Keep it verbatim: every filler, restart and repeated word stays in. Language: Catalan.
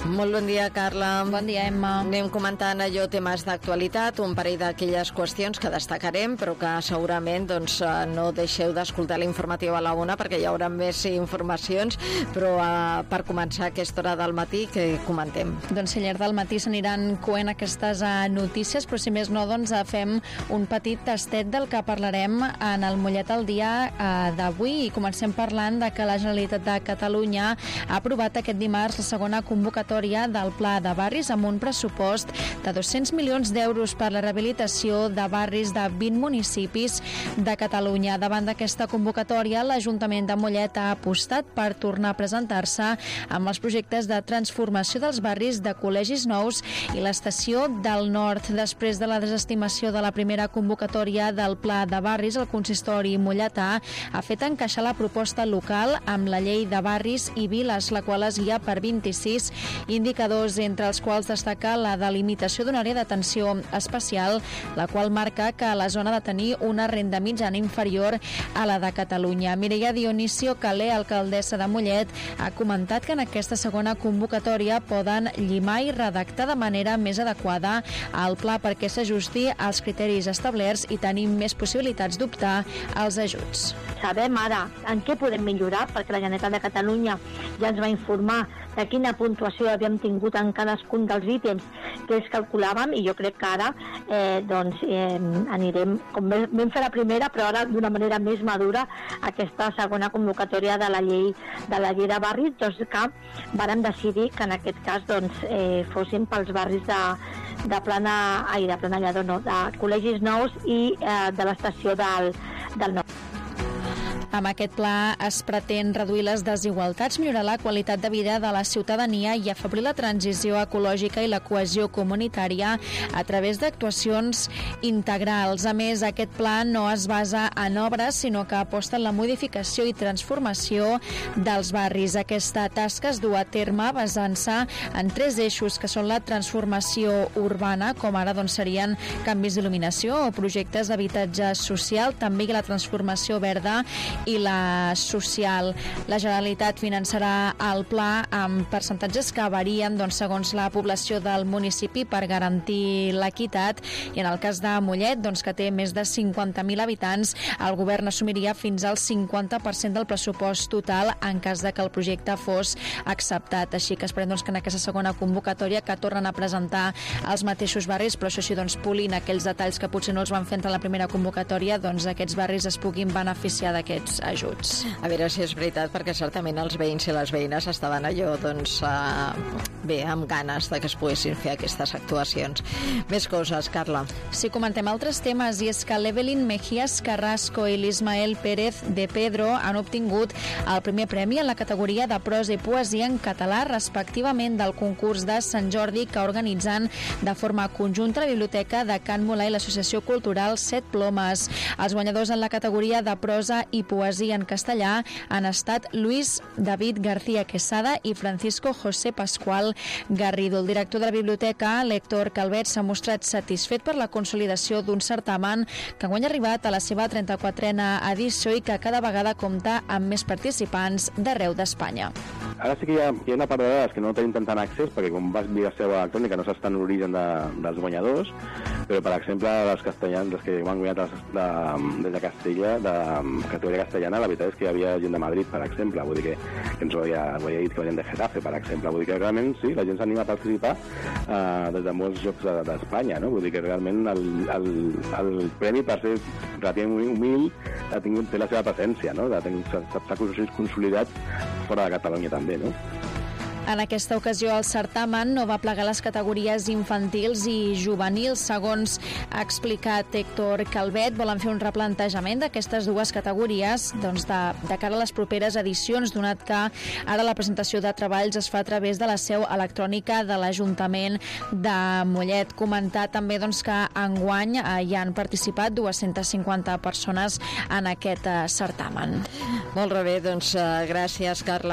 Molt bon dia, Carla. Bon dia, Emma. Anem comentant allò temes d'actualitat, un parell d'aquelles qüestions que destacarem, però que segurament doncs, no deixeu d'escoltar l'informatiu a la una perquè hi haurà més informacions, però uh, per començar aquesta hora del matí, què comentem? Doncs al llarg del matí s'aniran coent aquestes uh, notícies, però si més no, doncs uh, fem un petit tastet del que parlarem en el Mollet al dia uh, d'avui i comencem parlant de que la Generalitat de Catalunya ha aprovat aquest dimarts la segona convocatòria del Pla de Barris amb un pressupost de dos-cents milions d'euros per la rehabilitació de barris de vint municipis de Catalunya. Davant d'aquesta convocatòria, l'Ajuntament de Mollet ha apostat per tornar a presentar-se amb els projectes de transformació dels barris de col·legis nous i l'estació del Nord. Després de la desestimació de la primera convocatòria del Pla de Barris, el consistori molletà ha fet encaixar la proposta local amb la llei de barris i viles, la qual es guia per vint-i-sis indicadors, entre els quals destaca la delimitació d'una àrea d'atenció especial, la qual marca que la zona ha de tenir una renda mitjana inferior a la de Catalunya. Mireia Dionisio Calé, alcaldessa de Mollet, ha comentat que en aquesta segona convocatòria poden llimar i redactar de manera més adequada el pla perquè s'ajusti als criteris establerts i tenir més possibilitats d'optar als ajuts. Sabem ara en què podem millorar, perquè la Generalitat de Catalunya ja ens va informar de quina puntuació havíem tingut en cadascun dels ítems que ells calculàvem, i jo crec que ara eh, doncs, eh, anirem, com vam fer la primera, però ara d'una manera més madura, aquesta segona convocatòria de la llei de la llei de barris, doncs que vàrem decidir que en aquest cas doncs, eh, fossin pels barris de, de plana, ai, de plana lladó, no, de col·legis nous i eh, de l'estació del, del Nord. Amb aquest pla es pretén reduir les desigualtats, millorar la qualitat de vida de la ciutadania i afeblir la transició ecològica i la cohesió comunitària a través d'actuacions integrals. A més, aquest pla no es basa en obres, sinó que aposta en la modificació i transformació dels barris. Aquesta tasca es du a terme basant-se en tres eixos, que són la transformació urbana, com ara doncs, serien canvis d'il·luminació o projectes d'habitatge social, també la transformació verda i la social. La Generalitat finançarà el pla amb percentatges que varien doncs, segons la població del municipi per garantir l'equitat, i en el cas de Mollet, doncs, que té més de cinquanta mil habitants, el govern assumiria fins al cinquanta per cent del pressupost total en cas de que el projecte fos acceptat. Així que esperem doncs, que en aquesta segona convocatòria que tornen a presentar els mateixos barris, però això sí, doncs, polint aquells detalls que potser no els van fer entre la primera convocatòria, doncs aquests barris es puguin beneficiar d'aquests ajuts. A veure si és veritat, perquè certament els veïns i les veïnes estaven allò, doncs, uh, bé, amb ganes de que es poguessin fer aquestes actuacions. Més coses, Carla. Sí, comentem altres temes, i és que l'Evelyn Mejías Carrasco i l'Ismael Pérez de Pedro han obtingut el primer premi en la categoria de prosa i poesia en català, respectivament, del concurs de Sant Jordi que organitzen de forma conjunta la Biblioteca de Can Molà i l'Associació Cultural Set Plomes. Els guanyadors en la categoria de prosa i poesia en castellà han estat Luis David García Quesada i Francisco José Pascual Garrido. El director de la biblioteca, l'Héctor Calvet, s'ha mostrat satisfet per la consolidació d'un certamen que guany ha arribat a la seva trenta-quatrena edició i que cada vegada compta amb més participants d'arreu d'Espanya. Ara sí que hi ha, hi ha una part de dades que no tenim tant accés, perquè com vas dir la seva electrònica no s'està en l'origen de, dels guanyadors, però per exemple els castellans, els que m'han guanyat de, de, des de Castella, de categoria castellana, la veritat és que hi havia gent de Madrid, per exemple, vull dir que, que ens ho havia, ho havia dit que venien de Getafe, per exemple, vull dir que realment sí, la gent s'anima a participar eh, des de molts llocs d'Espanya, no? Vull dir que realment el, el, el premi, per ser relativament humil, ha tingut, té la seva presència, no? S'ha consolidat fora de Catalunya també, no? En aquesta ocasió el certamen no va plegar les categories infantils i juvenils. Segons ha explicat Héctor Calvet, volen fer un replantejament d'aquestes dues categories doncs de, de cara a les properes edicions, donat que ara la presentació de treballs es fa a través de la seu electrònica de l'Ajuntament de Mollet. Comentar també doncs, que enguany eh, hi han participat dues-centes cinquanta persones en aquest eh, certamen. Molt bé, doncs uh, gràcies, Carla.